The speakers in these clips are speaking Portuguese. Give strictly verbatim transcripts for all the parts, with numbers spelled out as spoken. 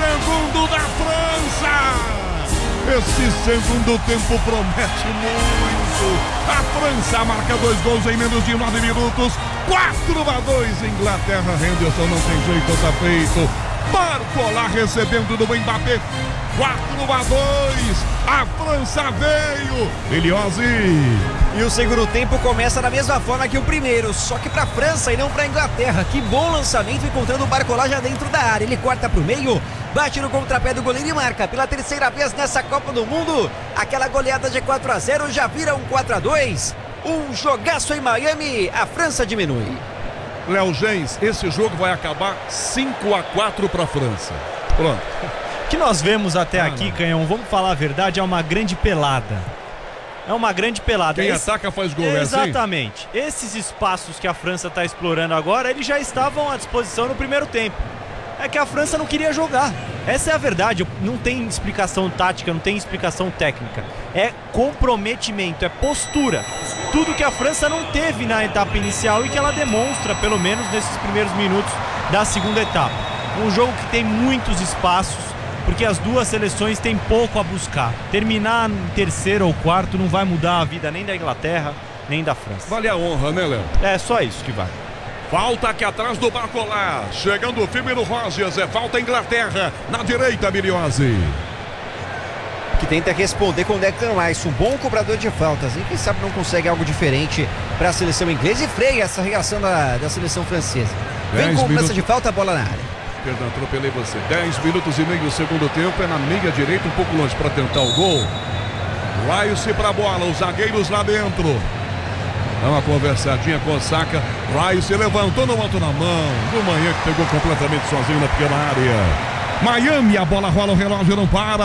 segundo da França. Esse segundo tempo promete muito. A França marca dois gols em menos de nove minutos. quatro a dois. Inglaterra. Henderson não tem jeito, tá feito. Barcola recebendo do Mbappé. quatro a dois. A França veio. Eliose. E o segundo tempo começa da mesma forma que o primeiro, só que para a França e não para a Inglaterra. Que bom lançamento, encontrando o Barcola já dentro da área. Ele corta para o meio, bate no contrapé do goleiro e marca. Pela terceira vez nessa Copa do Mundo, aquela goleada de quatro a zero já vira um quatro a dois. Um jogaço em Miami, a França diminui. Léo Gens, esse jogo vai acabar cinco a quatro para a França. Pronto. O que nós vemos até ah, aqui, não. Canhão, vamos falar a verdade, é uma grande pelada. É uma grande pelada. Quem Esse... ataca faz gol, Exatamente. É assim? Esses espaços que a França está explorando agora, eles já estavam à disposição no primeiro tempo. É que a França não queria jogar. Essa é a verdade. Não tem explicação tática, não tem explicação técnica. É comprometimento, é postura. Tudo que a França não teve na etapa inicial e que ela demonstra, pelo menos nesses primeiros minutos da segunda etapa. Um jogo que tem muitos espaços, porque as duas seleções têm pouco a buscar. Terminar em terceiro ou quarto não vai mudar a vida nem da Inglaterra, nem da França. Vale a honra, né, Léo? É só isso que vale. Falta aqui atrás do Barcola. Chegando o firme no Rogers. É falta Inglaterra. Na direita, Miliose. Que tenta responder com o Declan Rice, um bom cobrador de faltas. E quem sabe não consegue algo diferente para a seleção inglesa e freia essa reação da, da seleção francesa. Vem com cobrança de falta, a bola na área. Perdão, atropelei você. dez minutos e meio do segundo tempo. É na meia direita, um pouco longe para tentar o gol. Rice para a bola. Os zagueiros lá dentro. Dá uma conversadinha com o Saka. Rice levantou no alto na mão. Do manhã que pegou completamente sozinho na pequena área. Miami, a bola rola, o relógio não para.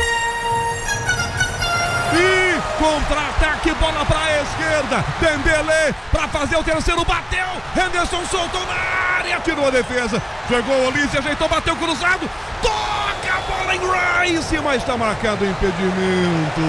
E contra-ataque, bola para a esquerda. Dembélé para fazer o terceiro, bateu. Henderson soltou na área, tirou a defesa. Jogou o Olise, ajeitou, bateu cruzado. Toca a bola em Rice, mas está marcado o impedimento.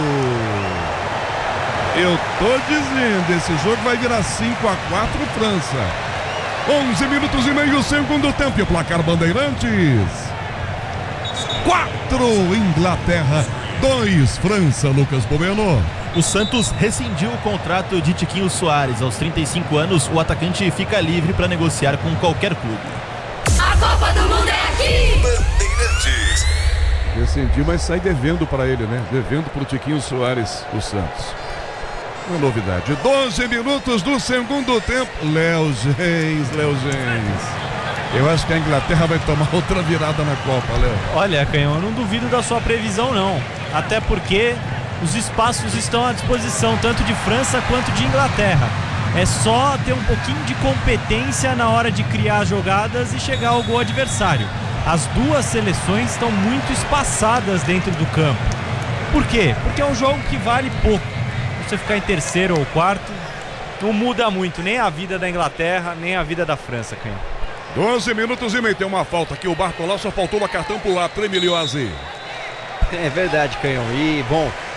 Eu tô dizendo, esse jogo vai virar cinco a quatro França. onze minutos e meio, segundo tempo. E o placar Bandeirantes. quatro Inglaterra, dois França, Lucas Bomeno. O Santos rescindiu o contrato de Tiquinho Soares. Aos trinta e cinco anos, o atacante fica livre para negociar com qualquer clube. A Copa do Mundo é aqui! Bandeirantes. Rescindiu, mas sai devendo para ele, né? Devendo para o Tiquinho Soares, o Santos. Uma novidade. doze minutos do segundo tempo. Léo Gens, Léo Gens. Eu acho que a Inglaterra vai tomar outra virada na Copa, Léo. Olha, Canhão, eu não duvido da sua previsão, não. Até porque os espaços estão à disposição, tanto de França quanto de Inglaterra. É só ter um pouquinho de competência na hora de criar jogadas e chegar ao gol adversário. As duas seleções estão muito espaçadas dentro do campo. Por quê? Porque é um jogo que vale pouco. Você ficar em terceiro ou quarto, não muda muito, nem a vida da Inglaterra, nem a vida da França, Canhão. doze minutos e meio, tem uma falta aqui, o Barcola só faltou uma cartão pro lado, Miliose. É verdade, Canhão, e bom,